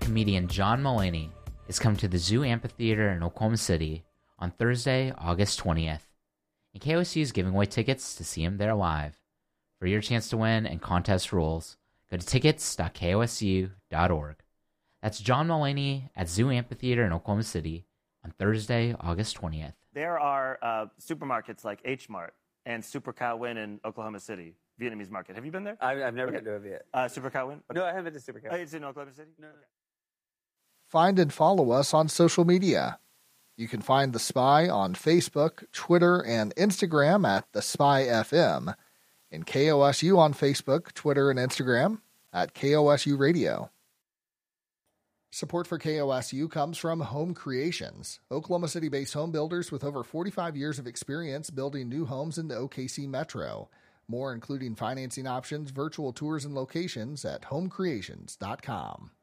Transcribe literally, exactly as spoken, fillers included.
comedian John Mulaney is coming to the Zoo Amphitheater in Oklahoma City on Thursday, August twentieth. And K O S U is giving away tickets to see him there live. For your chance to win and contest rules, go to tickets dot K O S U dot org. That's John Mulaney at Zoo Amphitheater in Oklahoma City on Thursday, August twentieth. There are uh, supermarkets like H Mart and Super Cow Win in Oklahoma City, Vietnamese market. Have you been there? I've, I've never okay. been to it yet. Uh, Super Cow Win? Okay. No, I haven't been to Super Cow. Oh, it's in Oklahoma City? No, no. Okay. Find and follow us on social media. You can find The Spy on Facebook, Twitter, and Instagram at The Spy F M, and K O S U on Facebook, Twitter, and Instagram at K O S U Radio. Support for K O S U comes from Home Creations, Oklahoma City-based home builders with over forty-five years of experience building new homes in the O K C Metro. More including financing options, virtual tours, and locations at home creations dot com.